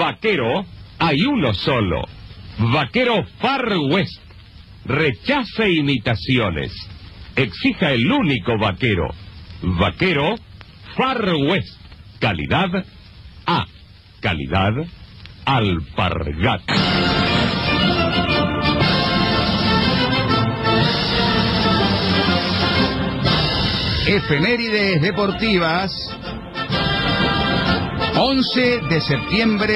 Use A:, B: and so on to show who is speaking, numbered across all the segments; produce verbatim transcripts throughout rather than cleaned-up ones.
A: Vaquero hay uno solo. Vaquero Far West. Rechace imitaciones. Exija el único vaquero. Vaquero Far West. Calidad A. Calidad Alpargata.
B: Efemérides deportivas. once de septiembre.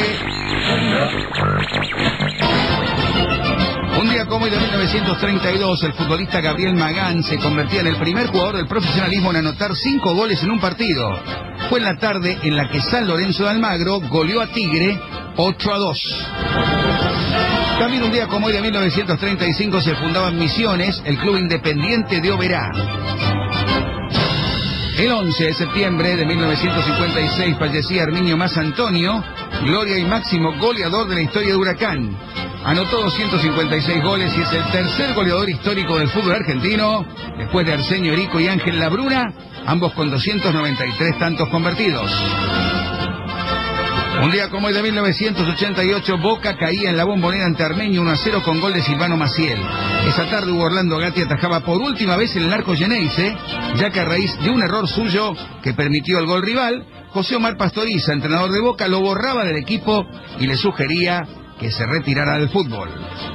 B: Un día como hoy de mil novecientos treinta y dos, el futbolista Gabriel Magán se convertía en el primer jugador del profesionalismo en anotar cinco goles en un partido. Fue en la tarde en la que San Lorenzo de Almagro goleó a Tigre ocho a dos. También un día como hoy de mil novecientos treinta y cinco se fundaba en Misiones el Club Independiente de Oberá. El once de septiembre de mil novecientos cincuenta y seis fallecía Herminio Mas Antonio, gloria y máximo goleador de la historia de Huracán. Anotó doscientos cincuenta y seis goles y es el tercer goleador histórico del fútbol argentino, después de Arsenio Erico y Ángel Labruna, ambos con doscientos noventa y tres tantos convertidos. Un día como hoy de mil novecientos ochenta y ocho, Boca caía en la Bombonera ante Armenio uno a cero con gol de Silvano Maciel. Esa tarde Hugo Orlando Gatti atajaba por última vez en el arco Geneise, ya que a raíz de un error suyo que permitió el gol rival, José Omar Pastoriza, entrenador de Boca, lo borraba del equipo y le sugería que se retirara del fútbol.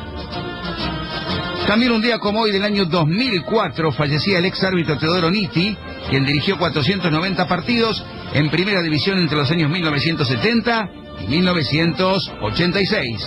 B: También un día como hoy del año dos mil cuatro fallecía el ex árbitro Teodoro Nitti, quien dirigió cuatrocientos noventa partidos en primera división entre los años mil novecientos setenta y mil novecientos ochenta y seis.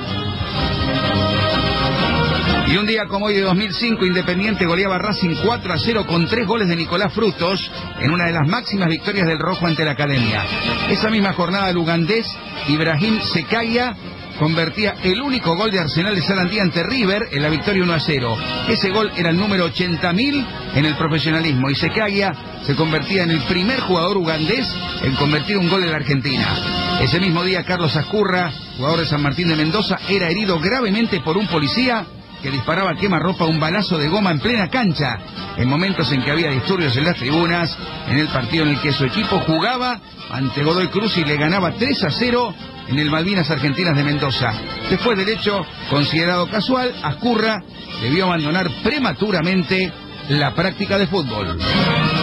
B: Y un día como hoy de dos mil cinco, Independiente goleaba a Racing cuatro a cero con tres goles de Nicolás Frutos en una de las máximas victorias del Rojo ante la Academia. Esa misma jornada el ugandés Ibrahim Sekaya convertía el único gol de Arsenal de Sarandí ante River en la victoria uno a cero. Ese gol era el número ochenta mil en el profesionalismo y Sekaya se convertía en el primer jugador ugandés en convertir un gol en la Argentina. Ese mismo día Carlos Azcurra, jugador de San Martín de Mendoza, era herido gravemente por un policía que disparaba a quemarropa un balazo de goma en plena cancha, en momentos en que había disturbios en las tribunas, en el partido en el que su equipo jugaba ante Godoy Cruz y le ganaba tres a cero en el Malvinas Argentinas de Mendoza. Después del hecho, considerado casual, Azcurra debió abandonar prematuramente la práctica de fútbol.